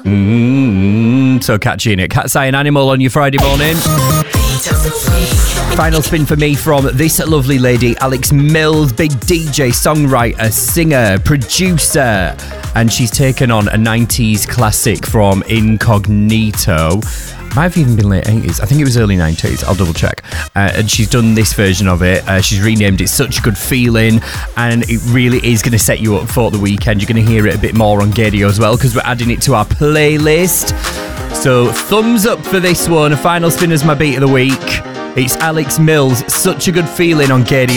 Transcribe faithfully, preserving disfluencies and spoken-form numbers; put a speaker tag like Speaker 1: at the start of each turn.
Speaker 1: Mm, so catchy, innit? Cat's Eye and Animal on your Friday morning. Final spin for me from this lovely lady, Alex Mills, big D J, songwriter, singer, producer, and she's taken on a nineties classic from Incognito. Might have even been late eighties. I think it was early nineties. I'll double check. Uh, and she's done this version of it. Uh, she's renamed it Such a Good Feeling, and it really is going to set you up for the weekend. You're going to hear it a bit more on Gadio as well, because we're adding it to our playlist. So thumbs up for this one. A final spin as my beat of the week. It's Alex Mills, Such a Good Feeling on Gadio.